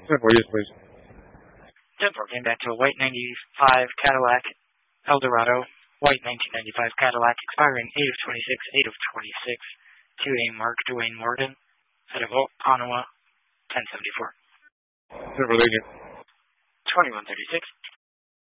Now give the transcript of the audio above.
Yes, please. 10-4 came back to a white 95 Cadillac Eldorado, white 1995 Cadillac, expiring 8 of 26, 8 of 26, to a Mark Dwayne Morgan, out of Ottawa, 1074. 10-4, thank you. 2136.